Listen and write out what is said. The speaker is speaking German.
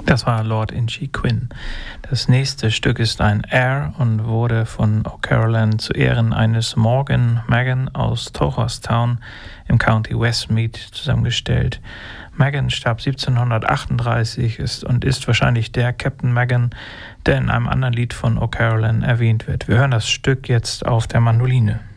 Das war Lord Inchy Quinn. Das nächste Stück ist ein Air und wurde von O'Carolan zu Ehren eines Morgan Magan aus Tochostown im County Westmeath zusammengestellt. Magan starb 1738 und ist wahrscheinlich der Captain Magan, der in einem anderen Lied von O'Carolan erwähnt wird. Wir hören das Stück jetzt auf der Mandoline.